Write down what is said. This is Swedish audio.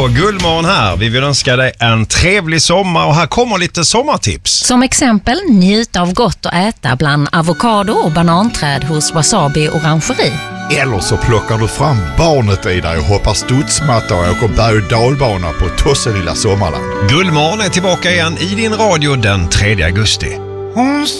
och Gullmorgon här. Vi vill önska dig en trevlig sommar och här kommer lite sommartips. Som exempel, njut av gott att äta bland avokado och bananträd hos Wasabi Orangeri. Eller så plockar du fram barnet i dig och hoppar studsmatta och åker berg- och dalbana på Tosselilla Sommarland. Gullmorgon är tillbaka igen i din radio den 3 augusti.